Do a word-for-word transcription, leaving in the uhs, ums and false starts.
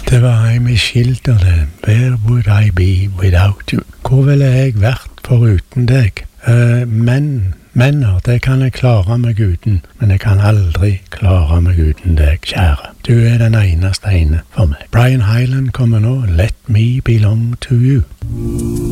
Det var Amy Schilder, det. Where would I be without you? Hvor ville jeg vært foruten deg? Uh, menn, menner, det kan jeg klare meg uten, men jeg kan aldri klare meg uten deg, kjære. Du er den eneste ene for meg. Brian Hyland kommer nå, Let Me Belong to You.